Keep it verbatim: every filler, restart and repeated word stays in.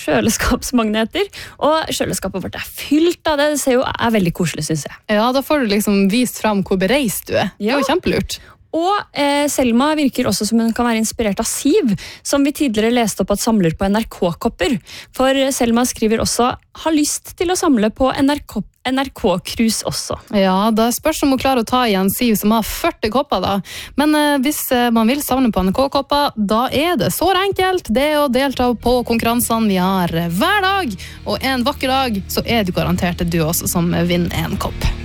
kjøleskapsmagneter, og kjøleskapet vårt er fylt av det. Det ser jo, er veldig koselig, synes jeg. Ja, da får du liksom vist frem hvor bereist du er. Det er jo kjempelurt. Og eh, Selma virker også som hun kan være inspirert av Siv, som vi tidligere leste opp at samler på N R K-kopper. For Selma skriver også, har lyst til å samle på N R K N R K-krus også. Ja, da spørs om hun klarer å ta igjen Siv som har førti kopper da. Men eh, hvis eh, man vil samle på N R K-kopper, da er det så enkelt. Det er å delta på konkurransene vi har hver dag. Og en vakker dag så er du garantert du også som vinner en kopp.